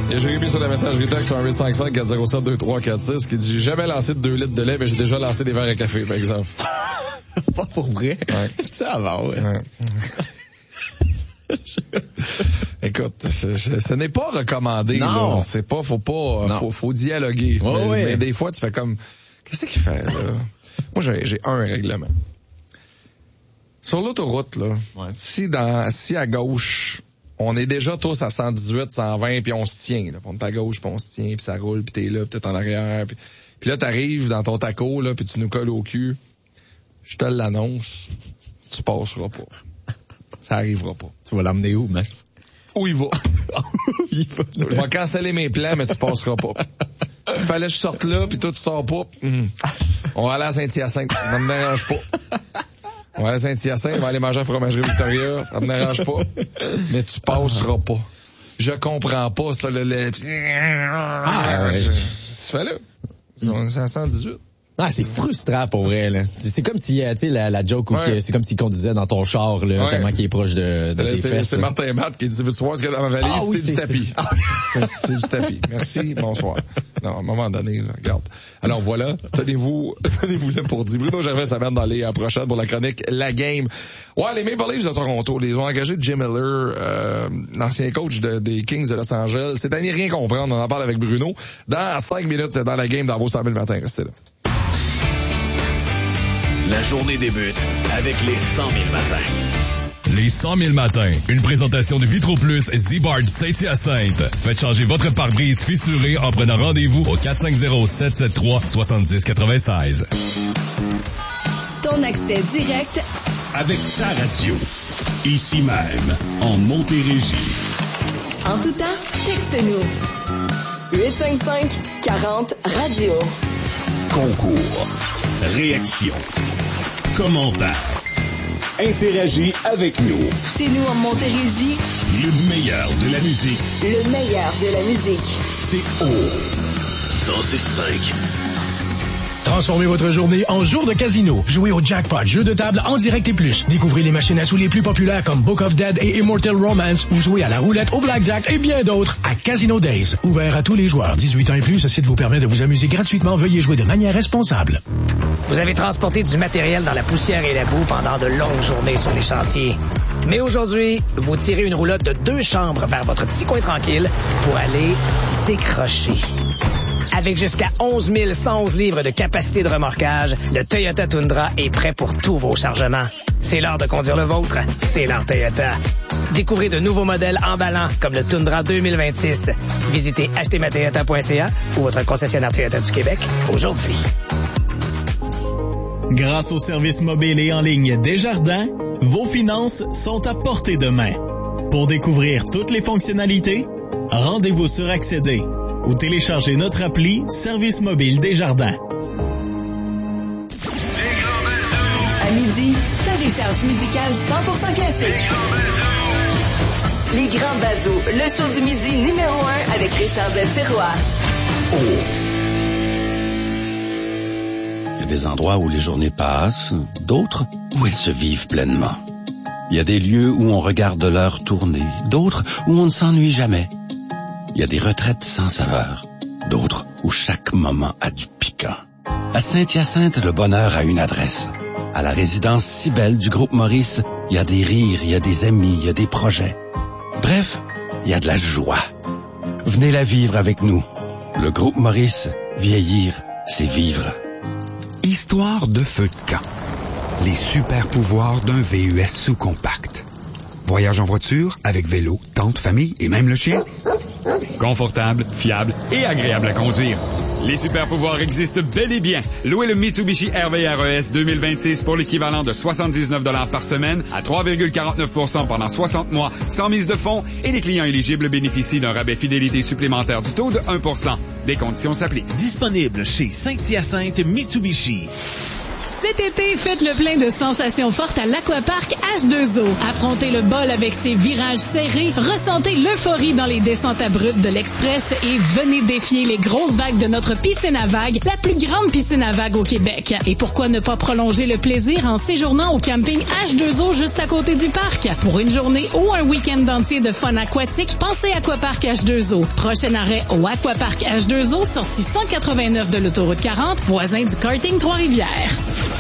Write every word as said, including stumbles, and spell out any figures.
Il y a Jérémy sur la messagerie texte sur un huit cinq cinq quatre zéro sept deux trois quatre six qui dit « J'ai jamais lancé de deux litres de lait, mais j'ai déjà lancé des verres à café, par exemple. » C'est pas pour vrai. Ouais. Ça va, ouais. ouais. Écoute, je, je, ce n'est pas recommandé. Non. Là. C'est pas, faut pas, non. faut, faut dialoguer. Oh, mais, oui. mais des fois, tu fais comme, qu'est-ce qu'il fait, là? Moi, j'ai, j'ai un règlement. Sur l'autoroute, là, ouais. si dans, si à gauche, on est déjà tous à cent dix-huit, cent vingt, puis on se tient, là. On est à gauche, puis on se tient, puis ça roule, puis t'es là, puis t'es en arrière, puis, puis là, t'arrives dans ton taco, là, puis tu nous colles au cul. Je te l'annonce, tu passeras pas. Ça arrivera pas. Tu vas l'emmener où, Max? Où il va? il va Je vais canceller mes plans, mais tu passeras pas. S'il fallait que je sorte là, puis toi, tu sors pas, mm, on va aller à Saint-Hyacinthe. Ça me dérange pas. On va aller à Saint-Hyacinthe, on va aller manger à la fromagerie Victoria. Ça me dérange pas. Mais tu passeras pas. Je comprends pas, ça, le lait. Ah, ouais. Tu fais là. On est à cent dix-huit. Ah, c'est frustrant pour vrai, là. C'est comme si, tu sais, la, la joke où ouais. c'est comme s'il conduisait dans ton char, là, ouais. tellement qu'il est proche de, de là, tes c'est, fesses. C'est Martin Matt qui dit, veux-tu voir ce qu'il y a dans ma valise? Ah, oui, c'est, c'est du tapis. C'est, c'est du tapis. Merci, bonsoir. Non, à un moment donné, là, regarde. Alors voilà, tenez-vous, tenez-vous là pour dire. Bruno Gervais s'amène dans les prochaines pour la chronique La Game. Ouais, les Maple Leafs de Toronto, ils ont engagé Jim Miller, euh, l'ancien coach de, des Kings de Los Angeles. C'est à n'y rien comprendre, on en parle avec Bruno. Dans cinq minutes, dans La Game, dans vos cent mille matins, restez là. La journée débute avec les cent mille matins. Les cent mille matins. Une présentation de Vitro Plus Z-Bard Saint-Hyacinthe. Faites changer votre pare-brise fissuré en prenant rendez-vous au quatre cinq zéro, sept sept trois, sept zéro neuf six. Ton accès direct avec ta radio. Ici même, en Montérégie. En tout temps, texte-nous. huit cinq cinq, quarante, radio. Concours. Réaction. Commentaire. Interagis avec nous. Chez nous en Montérégie. Le meilleur de la musique. Le meilleur de la musique. C'est O. cent six cinq. Transformez votre journée en jour de casino. Jouez au Jackpot, jeu de table en direct et plus. Découvrez les machines à sous les plus populaires comme Book of Dead et Immortal Romance ou jouez à la roulette, au blackjack et bien d'autres à Casino Days. Ouvert à tous les joueurs. dix-huit ans et plus, ce site vous permet de vous amuser gratuitement. Veuillez jouer de manière responsable. Vous avez transporté du matériel dans la poussière et la boue pendant de longues journées sur les chantiers. Mais aujourd'hui, vous tirez une roulotte de deux chambres vers votre petit coin tranquille pour aller décrocher. Avec jusqu'à onze mille cent onze livres de capacité de remorquage, le Toyota Tundra est prêt pour tous vos chargements. C'est l'heure de conduire le vôtre. C'est l'heure Toyota. Découvrez de nouveaux modèles emballants comme le Tundra deux mille vingt-six. Visitez acheter ma toyota point c a ou votre concessionnaire Toyota du Québec aujourd'hui. Grâce au service mobile et en ligne Desjardins, vos finances sont à portée de main. Pour découvrir toutes les fonctionnalités, rendez-vous sur Accéder ou téléchargez notre appli Service mobile Desjardins. À midi, ta décharge musicale cent pour cent classique. Les Grands Bazos, le show du midi numéro un avec Richard Z-Tiroir. Oh. Il y a des endroits où les journées passent, d'autres où elles se vivent pleinement. Il y a des lieux où on regarde l'heure tourner, d'autres où on ne s'ennuie jamais. Il y a des retraites sans saveur, d'autres où chaque moment a du piquant. À Saint-Hyacinthe, le bonheur a une adresse. À la résidence si belle du groupe Maurice, il y a des rires, il y a des amis, il y a des projets. Bref, il y a de la joie. Venez la vivre avec nous. Le groupe Maurice, vieillir, c'est vivre. Histoire de feu de camp. Les super pouvoirs d'un V U S sous-compact. Voyage en voiture, avec vélo, tente, famille et même le chien. Confortable, fiable et agréable à conduire. Les super pouvoirs existent bel et bien. Louez le Mitsubishi R V R E S deux mille vingt-six pour l'équivalent de soixante-dix-neuf dollars par semaine à trois virgule quarante-neuf pour cent pendant soixante mois sans mise de fonds et les clients éligibles bénéficient d'un rabais fidélité supplémentaire du taux de un pour cent. Des conditions s'appliquent. Disponible chez Saint-Hyacinthe Mitsubishi. Cet été, faites le plein de sensations fortes à l'Aquapark H deux O. Affrontez le bol avec ses virages serrés, ressentez l'euphorie dans les descentes abruptes de l'Express et venez défier les grosses vagues de notre piscine à vagues, la plus grande piscine à vagues au Québec. Et pourquoi ne pas prolonger le plaisir en séjournant au camping H deux O juste à côté du parc? Pour une journée ou un week-end entier de fun aquatique, pensez Aquapark H deux O. Prochain arrêt au Aquapark H deux O, sortie cent quatre-vingt-neuf de l'autoroute quarante, voisin du karting Trois-Rivières.